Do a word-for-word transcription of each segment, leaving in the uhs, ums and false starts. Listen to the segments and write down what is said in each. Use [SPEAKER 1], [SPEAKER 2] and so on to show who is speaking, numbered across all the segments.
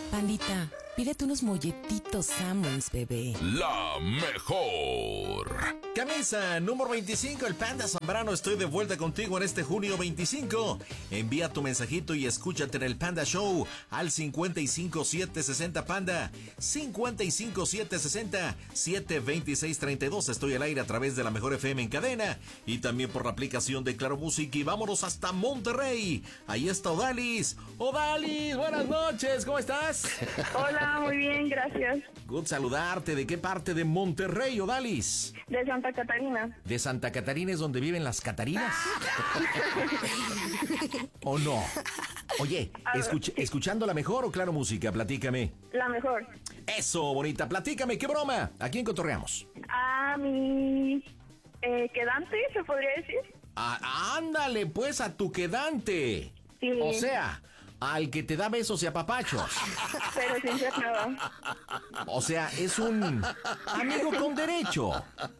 [SPEAKER 1] Pandita, pídete unos molletitos Sammons, bebé.
[SPEAKER 2] La mejor.
[SPEAKER 3] Camisa número veinticinco, el Panda Zambrano. Estoy de vuelta contigo en este junio veinticinco. Envía tu mensajito y escúchate en el Panda Show al cincuenta y cinco siete sesenta Panda. cincuenta y cinco siete sesenta siete veintiséis treinta y dos. Estoy al aire a través de la Mejor F M en cadena y también por la aplicación de Claro Music. Y vámonos hasta Monterrey. Ahí está Odalis. Odalis, buenas noches, ¿cómo estás?
[SPEAKER 4] Hola, muy bien, gracias.
[SPEAKER 3] Good saludarte. ¿De qué parte de Monterrey, Odalis?
[SPEAKER 4] De Santa Catarina.
[SPEAKER 3] ¿De Santa Catarina es donde viven las Catarinas? ¿O no? Oye, escuch- ¿escuchando la mejor o Claro Música? Platícame.
[SPEAKER 4] La mejor.
[SPEAKER 3] Eso, bonita, platícame, ¿qué broma? ¿A quién cotorreamos?
[SPEAKER 4] A mi eh, quedante, ¿se podría decir?
[SPEAKER 3] Ah, ándale, pues, a tu quedante.
[SPEAKER 4] Sí.
[SPEAKER 3] O sea, al que te da besos y apapachos.
[SPEAKER 4] Pero sin ser nada.
[SPEAKER 3] O sea, es un amigo con derecho.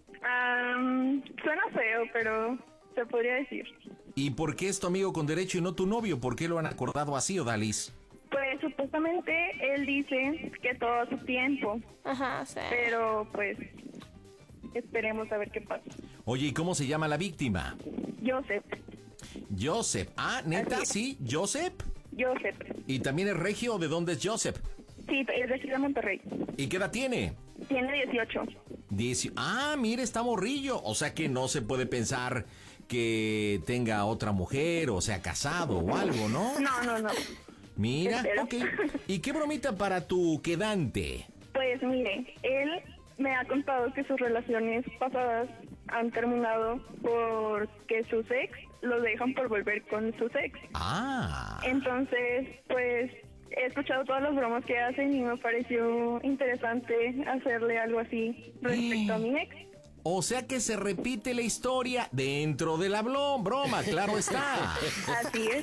[SPEAKER 4] Um, suena feo, pero se podría decir.
[SPEAKER 3] ¿Y por qué es tu amigo con derecho y no tu novio? ¿Por qué lo han acordado así, Odalis?
[SPEAKER 4] Pues supuestamente él dice que todo a su tiempo.
[SPEAKER 5] Ajá, sí.
[SPEAKER 4] Pero pues esperemos a ver qué pasa.
[SPEAKER 3] Oye, ¿y cómo se llama la víctima?
[SPEAKER 4] Joseph.
[SPEAKER 3] Joseph. Ah, ¿neta?
[SPEAKER 4] Así es.
[SPEAKER 3] Sí, Joseph.
[SPEAKER 4] Joseph.
[SPEAKER 3] ¿Y también es regio? ¿De dónde es Joseph?
[SPEAKER 4] Sí, es de aquí de Monterrey.
[SPEAKER 3] ¿Y qué edad tiene?
[SPEAKER 4] Tiene dieciocho.
[SPEAKER 3] Dieci- ah, mire, está morrillo. O sea que no se puede pensar que tenga otra mujer o sea casado o algo, ¿no?
[SPEAKER 4] No, no, no.
[SPEAKER 3] Mira,
[SPEAKER 4] Espero.
[SPEAKER 3] ok. ¿Y qué bromita para tu quedante?
[SPEAKER 4] Pues mire, él me ha contado que sus relaciones pasadas han terminado porque sus ex lo dejan por volver con sus ex.
[SPEAKER 3] Ah.
[SPEAKER 4] Entonces, pues he escuchado todas las bromas que hacen y me pareció interesante hacerle algo así respecto a mi ex.
[SPEAKER 3] O sea que se repite la historia dentro de la blo- broma, claro está.
[SPEAKER 4] Así es.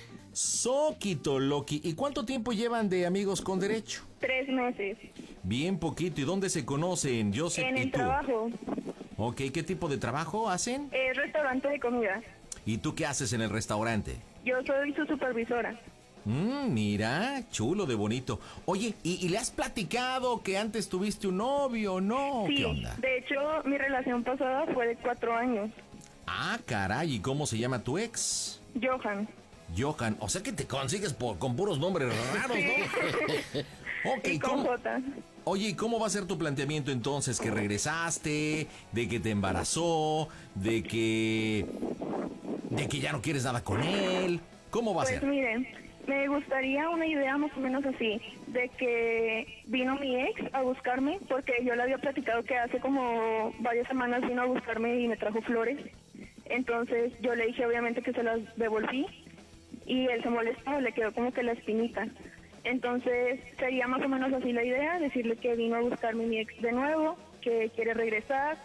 [SPEAKER 3] Soquito Loki. ¿Y cuánto tiempo llevan de amigos con derecho?
[SPEAKER 4] Tres meses.
[SPEAKER 3] Bien poquito. ¿Y dónde se conocen, Joseph
[SPEAKER 4] En
[SPEAKER 3] y
[SPEAKER 4] el
[SPEAKER 3] tú?
[SPEAKER 4] trabajo.
[SPEAKER 3] Ok, ¿qué tipo de trabajo hacen?
[SPEAKER 4] Es restaurante de comida.
[SPEAKER 3] ¿Y tú qué haces en el restaurante?
[SPEAKER 4] Yo soy su supervisora.
[SPEAKER 3] Mmm, mira, chulo de bonito. Oye, ¿y, y le has platicado que antes tuviste un novio o no?
[SPEAKER 4] Sí,
[SPEAKER 3] ¿Qué onda?
[SPEAKER 4] de hecho, mi relación pasada fue de cuatro años.
[SPEAKER 3] Ah, caray, ¿y cómo se llama tu ex?
[SPEAKER 4] Johan.
[SPEAKER 3] Johan, o sea que te consigues por, con puros nombres raros, ¿no? Ok,
[SPEAKER 4] Y con
[SPEAKER 3] ¿cómo?
[SPEAKER 4] J.
[SPEAKER 3] Oye, ¿y cómo va a ser tu planteamiento entonces? ¿Que regresaste? ¿De que te embarazó? ¿De que... de que ya no quieres nada con él? ¿Cómo va a
[SPEAKER 4] Pues
[SPEAKER 3] ser?
[SPEAKER 4] miren, me gustaría una idea más o menos así, de que vino mi ex a buscarme, porque yo le había platicado que hace como varias semanas vino a buscarme y me trajo flores. Entonces yo le dije obviamente que se las devolví y él se molestó, le quedó como que la espinita. Entonces sería más o menos así la idea, decirle que vino a buscarme mi ex de nuevo, que quiere regresar,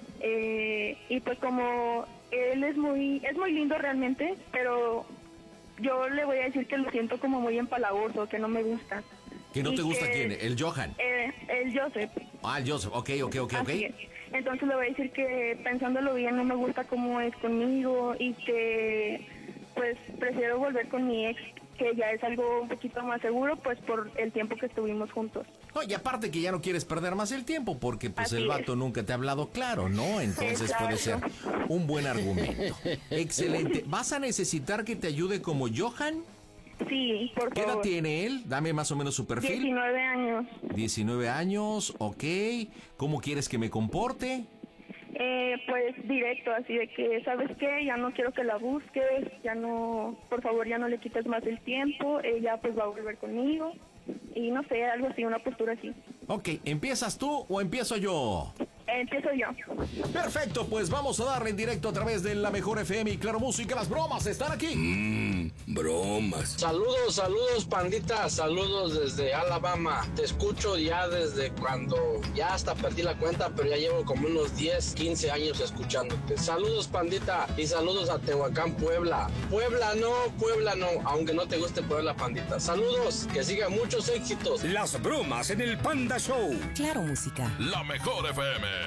[SPEAKER 4] eh, y pues como él es muy, es muy lindo realmente, pero yo le voy a decir que lo siento como muy empalagoso, que no me gusta.
[SPEAKER 3] ¿Que no
[SPEAKER 4] Y
[SPEAKER 3] te gusta
[SPEAKER 4] que-
[SPEAKER 3] quién? ¿El Johan?
[SPEAKER 4] Eh, el Joseph.
[SPEAKER 3] Ah, el Joseph, ok, ok, ok, ok.
[SPEAKER 4] Así es. Entonces le voy a decir que pensándolo bien no me gusta cómo es conmigo y que pues prefiero volver con mi ex, que ya es algo un poquito más seguro pues por el tiempo que estuvimos juntos.
[SPEAKER 3] No, y aparte que ya no quieres perder más el tiempo porque pues
[SPEAKER 4] Así
[SPEAKER 3] el vato
[SPEAKER 4] es.
[SPEAKER 3] nunca te ha hablado claro, ¿no? Entonces puede ser
[SPEAKER 4] Exacto.
[SPEAKER 3] un buen argumento. Excelente. ¿Vas a necesitar que te ayude como Johan?
[SPEAKER 4] Sí, por
[SPEAKER 3] ¿Qué edad
[SPEAKER 4] favor.
[SPEAKER 3] tiene él? Dame más o menos su perfil.
[SPEAKER 4] diecinueve años.
[SPEAKER 3] diecinueve años, ok. ¿Cómo quieres que me comporte?
[SPEAKER 4] Eh, pues directo, así de que, ¿sabes qué? Ya no quiero que la busques, ya no, por favor, ya no le quites más el tiempo, ella pues va a volver conmigo, y no sé, algo así, una postura así.
[SPEAKER 3] Ok, ¿empiezas tú o empiezo yo?
[SPEAKER 4] Empiezo yo.
[SPEAKER 3] Perfecto, pues vamos a darle en directo a través de la Mejor F M y Claro Música. Las bromas están aquí.
[SPEAKER 2] Mmm, bromas.
[SPEAKER 6] Saludos, saludos, pandita, saludos desde Alabama. Te escucho ya desde cuando ya hasta perdí la cuenta, pero ya llevo como unos diez, quince años escuchándote. Saludos, pandita, y saludos a Tehuacán, Puebla. Puebla no, Puebla no, aunque no te guste Puebla, pandita. Saludos, que sigan muchos éxitos.
[SPEAKER 7] Las bromas en el Panda Show.
[SPEAKER 1] Claro Música.
[SPEAKER 2] La Mejor F M.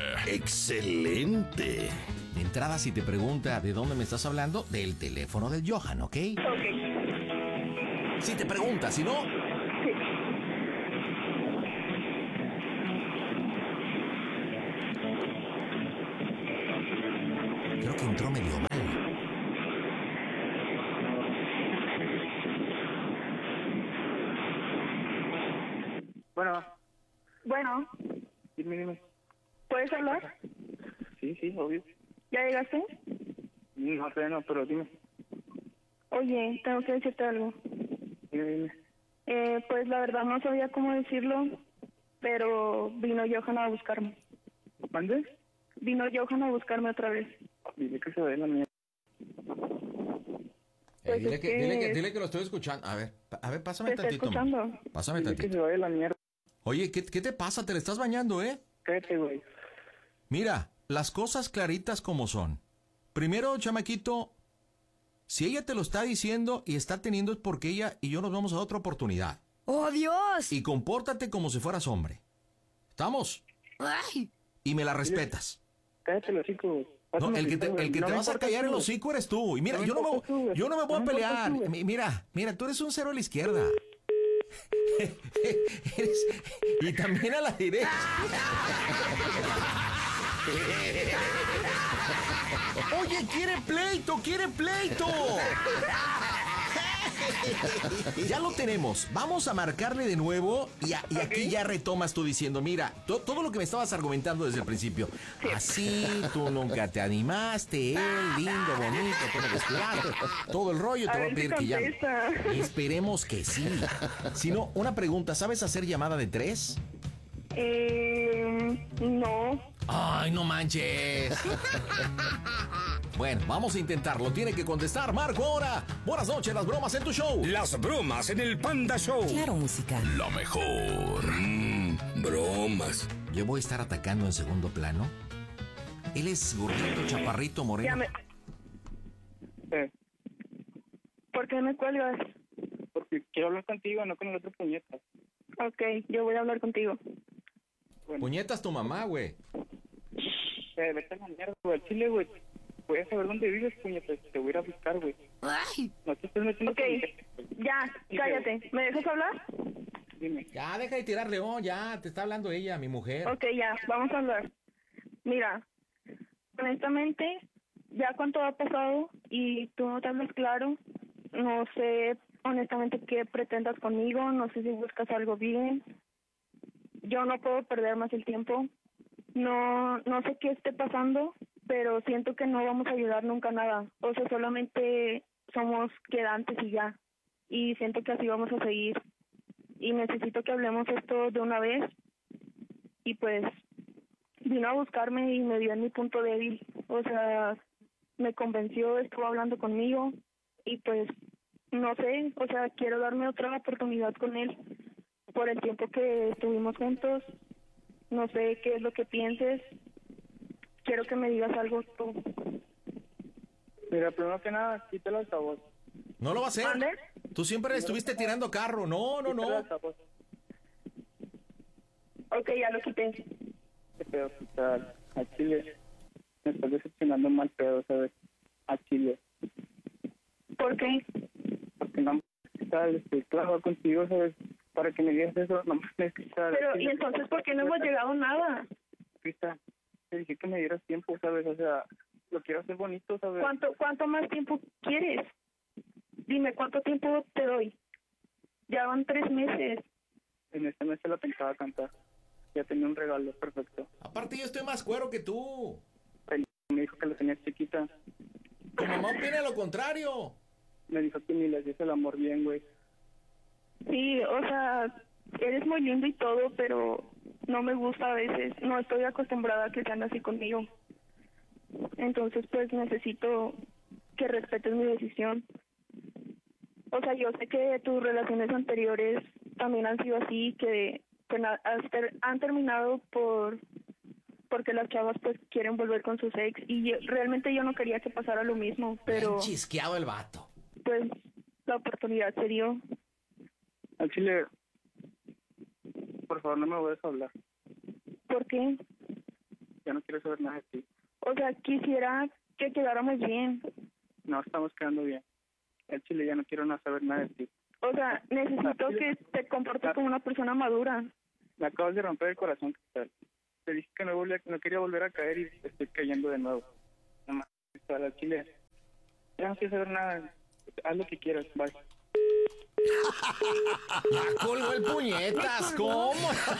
[SPEAKER 7] Excelente.
[SPEAKER 3] De entrada, si te pregunta de dónde me estás hablando, del teléfono del Johan, ¿ok?
[SPEAKER 4] Ok.
[SPEAKER 3] Si te pregunta, si no,
[SPEAKER 4] Sí.
[SPEAKER 5] Bueno.
[SPEAKER 4] Bueno.
[SPEAKER 5] Dime, dime.
[SPEAKER 4] ¿Puedes hablar?
[SPEAKER 5] Sí, sí, obvio.
[SPEAKER 4] ¿Ya llegaste?
[SPEAKER 5] No sé, no, pero dime.
[SPEAKER 4] Oye, tengo que decirte algo.
[SPEAKER 5] Dime, dime.
[SPEAKER 4] Eh, pues la verdad no sabía cómo decirlo, pero vino Johan a buscarme.
[SPEAKER 5] ¿Mande?
[SPEAKER 4] Vino Johan a buscarme otra vez.
[SPEAKER 5] Dile que se vaya la mierda.
[SPEAKER 3] Eh,
[SPEAKER 4] Pues
[SPEAKER 3] dile,
[SPEAKER 4] es
[SPEAKER 3] que,
[SPEAKER 4] que-
[SPEAKER 3] dile, que, dile que lo estoy escuchando. A ver, pa- a ver, pásame
[SPEAKER 4] Te estoy
[SPEAKER 3] tantito.
[SPEAKER 4] escuchando.
[SPEAKER 3] man. Pásame
[SPEAKER 5] Dile que
[SPEAKER 3] tantito.
[SPEAKER 5] se vaya la mierda.
[SPEAKER 3] Oye, ¿qué, ¿qué te pasa? Te le estás bañando, ¿eh?
[SPEAKER 5] Cállate, güey.
[SPEAKER 3] Mira, las cosas claritas como son. Primero, chamaquito, si ella te lo está diciendo y está teniendo es porque ella y yo nos vamos a otra oportunidad.
[SPEAKER 1] ¡Oh, Dios!
[SPEAKER 3] Y compórtate como si fueras hombre. ¿Estamos?
[SPEAKER 1] ¡Ay!
[SPEAKER 3] Y me la respetas.
[SPEAKER 5] Cállate los chicos.
[SPEAKER 3] No, el que te, el que te vas a callar el hocico eres tú. Y mira,
[SPEAKER 5] No me
[SPEAKER 3] yo no me,
[SPEAKER 5] importas tú, güey.
[SPEAKER 3] yo no me voy a
[SPEAKER 5] No me importas
[SPEAKER 3] pelear.
[SPEAKER 5] tú, güey.
[SPEAKER 3] Mi- Mira, mira, tú eres un cero a la izquierda. Eres- y también a la derecha. Oye, quiere pleito, quiere pleito. Ya lo tenemos. Vamos a marcarle de nuevo y, a- y aquí ya retomas tú diciendo, mira, to- todo lo que me estabas argumentando desde el principio. Así, tú nunca te animaste, él, lindo, bonito, tú me descuidaste, todo el rollo, te
[SPEAKER 4] A
[SPEAKER 3] voy a
[SPEAKER 4] ver
[SPEAKER 3] pedir
[SPEAKER 4] si
[SPEAKER 3] que ya...
[SPEAKER 4] contesta.
[SPEAKER 3] Esperemos que sí. Si no, una pregunta, ¿sabes hacer llamada de tres?
[SPEAKER 4] Eh, no.
[SPEAKER 3] Ay, no manches. Bueno, vamos a intentarlo. Tiene que contestar Marco ahora. Buenas noches, las bromas en tu show.
[SPEAKER 7] Las bromas en el Panda Show.
[SPEAKER 1] Claro, música.
[SPEAKER 2] La mejor. Mm, bromas.
[SPEAKER 3] Yo voy a estar atacando en segundo plano. Él es gordito, chaparrito,
[SPEAKER 4] Ya
[SPEAKER 3] moreno.
[SPEAKER 4] me...
[SPEAKER 5] Eh,
[SPEAKER 4] ¿Por qué me cuelgas?
[SPEAKER 5] porque quiero hablar contigo, no con el otro puñeta.
[SPEAKER 4] Ok, yo voy a hablar contigo.
[SPEAKER 5] Bueno,
[SPEAKER 3] Puñetas tu mamá, güey.
[SPEAKER 5] eh, vete a la mierda, güey. Al chile, güey. Voy a saber dónde vives, puñeta. Te voy a ir a buscar, güey.
[SPEAKER 1] ¡Ay!
[SPEAKER 5] No te estés metiendo
[SPEAKER 4] Ok,
[SPEAKER 5] con mi jefe, güey.
[SPEAKER 4] ya, cállate. ¿Me dejas hablar?
[SPEAKER 5] Dime.
[SPEAKER 3] Ya, deja de tirar león, ya. Te está hablando ella, mi mujer.
[SPEAKER 4] Ok, ya, vamos a hablar. Mira, honestamente, ya cuánto ha pasado y tú no te hablas claro, no sé honestamente qué pretendas conmigo, no sé si buscas algo bien. Yo no puedo perder más el tiempo. No, no sé qué esté pasando, pero siento que no vamos a ayudar nunca a nada. O sea, solamente somos quedantes y ya. Y siento que así vamos a seguir. Y necesito que hablemos esto de una vez. Y pues vino a buscarme y me dio en mi punto débil. O sea, me convenció, estuvo hablando conmigo y pues no sé, o sea, quiero darme otra oportunidad con él por el tiempo que estuvimos juntos. No sé qué es lo que pienses. Quiero que me digas algo tú.
[SPEAKER 5] Mira, primero que nada, quita el altavoz.
[SPEAKER 3] No lo va a hacer.
[SPEAKER 4] ¿Mande?
[SPEAKER 3] Tú siempre le estuviste tirando carro. No, no,
[SPEAKER 5] Quita el
[SPEAKER 3] no.
[SPEAKER 5] altavoz.
[SPEAKER 4] Ok, ya lo quité.
[SPEAKER 5] Qué pedo, o sea, a Chile. Me estás decepcionando mal pedo, ¿sabes? A Chile.
[SPEAKER 4] ¿Por qué?
[SPEAKER 5] Porque no sabes, estoy claro contigo, ¿sabes? Para que me digas eso, no me necesitas.
[SPEAKER 4] Pero, ¿y entonces por qué no hemos llegado a nada?
[SPEAKER 5] Crista, te dije que me dieras tiempo, ¿sabes? O sea, lo quiero hacer bonito, ¿sabes?
[SPEAKER 4] ¿Cuánto, cuánto más tiempo quieres? Dime, ¿cuánto tiempo te doy? Ya van tres meses.
[SPEAKER 5] En este mes se la pensaba cantar. Ya tenía un regalo perfecto.
[SPEAKER 3] Aparte, yo estoy más cuero que tú.
[SPEAKER 5] Me dijo que la tenía chiquita.
[SPEAKER 3] Tu mamá opina lo contrario.
[SPEAKER 5] Me dijo que ni le hacías el amor bien, güey.
[SPEAKER 4] Sí, o sea, eres muy lindo y todo, pero no me gusta a veces. No estoy acostumbrada a que sean así conmigo. Entonces, pues necesito que respetes mi decisión. O sea, yo sé que tus relaciones anteriores también han sido así, que, que na- has ter- han terminado por porque las chavas pues quieren volver con sus ex y yo- realmente yo no quería que pasara lo mismo, pero
[SPEAKER 3] Bien chisqueado el vato.
[SPEAKER 4] pues la oportunidad se dio.
[SPEAKER 5] Al Chile, por favor, no me vuelvas a hablar.
[SPEAKER 4] ¿Por qué?
[SPEAKER 5] Ya no quiero saber nada de ti.
[SPEAKER 4] O sea, quisiera que quedáramos bien.
[SPEAKER 5] No estamos quedando bien. Al Chile ya no quiero nada saber nada de ti.
[SPEAKER 4] O sea, necesito que te comportes como una persona madura.
[SPEAKER 5] Me acabas de romper el corazón, Cristal. Te dije que no, volvía, no quería volver a caer y estoy cayendo de nuevo. No más, Cristal, al Chile. Ya no quiero saber nada. Haz lo que quieras, bye.
[SPEAKER 3] Ya colgó el puñetas, ¿cómo?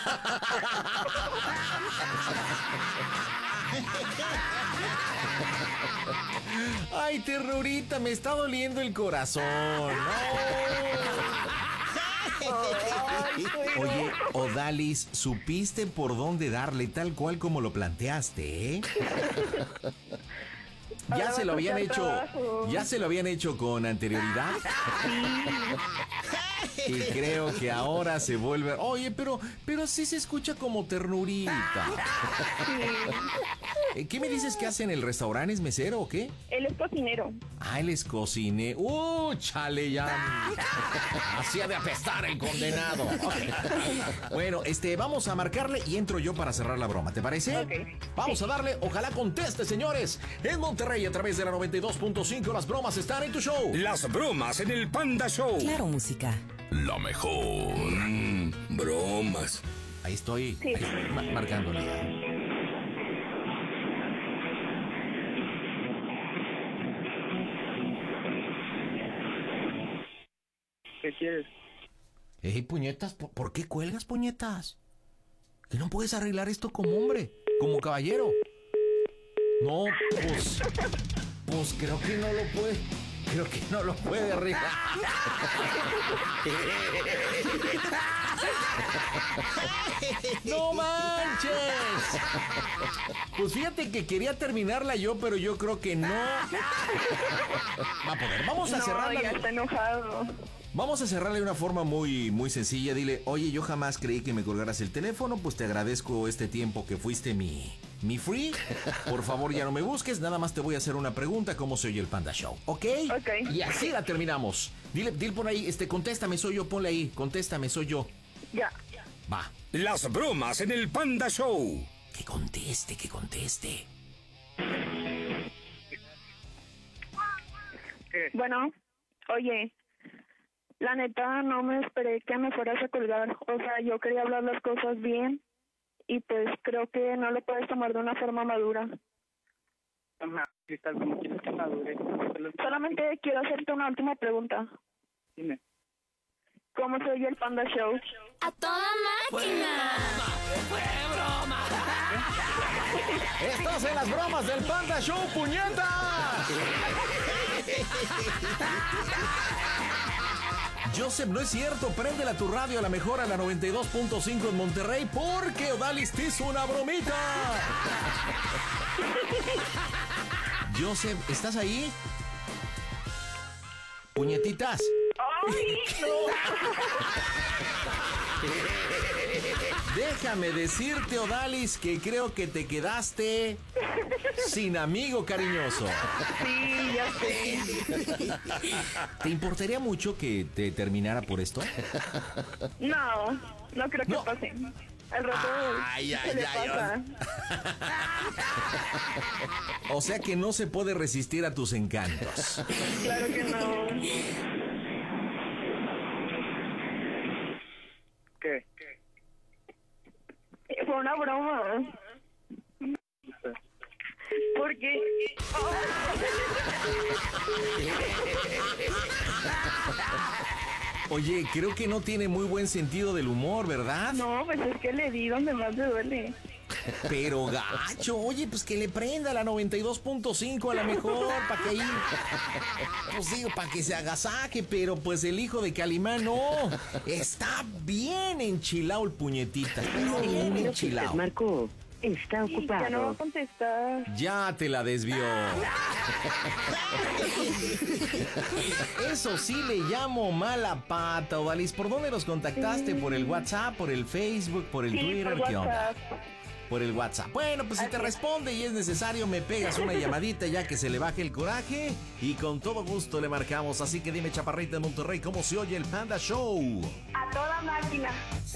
[SPEAKER 3] Ay, ternurita, me está doliendo el corazón. No. Oye, Odalis, ¿supiste por dónde darle tal cual como lo planteaste, eh? Ya se lo habían hecho, ya se lo habían hecho con anterioridad. Y creo que ahora se vuelve. Oye, pero, pero sí se escucha como ternurita. ¿Qué me dices que hace en el restaurante? ¿Es mesero o qué?
[SPEAKER 4] Él es cocinero.
[SPEAKER 3] Ah, él es cocinero. ¡Uh, chale ya! Hacía de apestar el condenado. Okay. Bueno, este, vamos a marcarle y entro yo para cerrar la broma, ¿te parece?
[SPEAKER 4] Okay.
[SPEAKER 3] Vamos sí. a darle, ojalá conteste, señores. En Monterrey, a través de la noventa y dos punto cinco, las bromas están en tu show.
[SPEAKER 7] Las bromas en el Panda Show.
[SPEAKER 1] Claro, música.
[SPEAKER 2] La mejor. Mm, bromas.
[SPEAKER 3] Ahí estoy,
[SPEAKER 4] sí.
[SPEAKER 3] ahí estoy ma- marcándole.
[SPEAKER 5] ¿Qué quieres?
[SPEAKER 3] Ey, puñetas, ¿por, ¿por qué cuelgas, puñetas? Que no puedes arreglar esto como hombre, como caballero. No, pues, pues creo que no lo puede, creo que no lo puede arreglar. ¡No manches! Pues fíjate que quería terminarla yo, pero yo creo que no. Va a poder. Vamos a
[SPEAKER 4] no,
[SPEAKER 3] cerrarla.
[SPEAKER 4] Ya está enojado.
[SPEAKER 3] Vamos a cerrarle de una forma muy, muy sencilla. Dile, oye, yo jamás creí que me colgaras el teléfono, pues te agradezco este tiempo que fuiste mi, mi free. Por favor, ya no me busques, nada más te voy a hacer una pregunta, ¿cómo se oye el Panda Show? ¿Ok?
[SPEAKER 4] Ok.
[SPEAKER 3] Y así la terminamos. Dile, dile por ahí, este, contéstame, soy yo, ponle ahí, contéstame, soy yo.
[SPEAKER 4] Ya.
[SPEAKER 3] Va.
[SPEAKER 7] Las bromas en el Panda Show.
[SPEAKER 3] Que conteste, que conteste.
[SPEAKER 5] ¿Qué?
[SPEAKER 4] Bueno, oye, la neta no me esperé que me fueras a colgar. O sea, yo quería hablar las cosas bien y pues creo que no lo puedes tomar de una forma madura.
[SPEAKER 5] Ajá, Cristal, como quieres que madure.
[SPEAKER 4] Solamente quiero hacerte una última pregunta.
[SPEAKER 5] Dime.
[SPEAKER 4] ¿Cómo se oye el Panda Show?
[SPEAKER 8] ¡A toda máquina!
[SPEAKER 3] Estás en las bromas del Panda Show, puñeta. Joseph, no es cierto, préndela tu radio a la mejor a la noventa y dos punto cinco en Monterrey porque Odalis te hizo una bromita. Joseph, ¿estás ahí? Puñetitas.
[SPEAKER 4] ¡Ay, no!
[SPEAKER 3] Déjame decirte, Odalis, que creo que te quedaste sin amigo cariñoso.
[SPEAKER 4] Sí, ya sé.
[SPEAKER 3] ¿Te importaría mucho que te terminara por esto?
[SPEAKER 4] No, no creo que
[SPEAKER 3] No.
[SPEAKER 4] pase. Al rato
[SPEAKER 3] Ay, ay,
[SPEAKER 4] se le
[SPEAKER 3] ay,
[SPEAKER 4] pasa.
[SPEAKER 3] O sea que no se puede resistir a tus encantos.
[SPEAKER 4] Claro que no.
[SPEAKER 5] ¿Qué?
[SPEAKER 4] Fue una broma. Porque...
[SPEAKER 3] Oye, creo que no tiene muy buen sentido del humor, ¿verdad?
[SPEAKER 4] No, pues es que le di donde más le duele.
[SPEAKER 3] Pero gacho, oye, pues que le prenda la noventa y dos punto cinco a la mejor, para que ahí, pues digo, para que se agasaje, pero pues el hijo de Calimán no, está bien enchilado el puñetita, está bien enchilado.
[SPEAKER 9] Marco, está ocupado.
[SPEAKER 4] Ya no va a contestar.
[SPEAKER 3] Ya te la desvió. Eso sí le llamo mala pata, Odalis. ¿Por dónde nos contactaste? ¿Por el WhatsApp, por el Facebook, por el
[SPEAKER 4] Sí,
[SPEAKER 3] Twitter?
[SPEAKER 4] por
[SPEAKER 3] ¿Qué onda?
[SPEAKER 4] WhatsApp.
[SPEAKER 3] Por el WhatsApp. Bueno, pues si te responde y es necesario, me pegas una llamadita ya que se le baje el coraje y con todo gusto le marcamos. Así que dime, chaparrita de Monterrey, ¿cómo se oye el Panda Show?
[SPEAKER 4] A toda máquina.